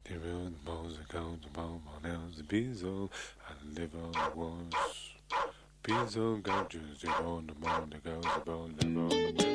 The road bones are going to bone else. Bezo, I live on the walls. Bezo, got you, the bone, the goes, the bone, the bone, the bone.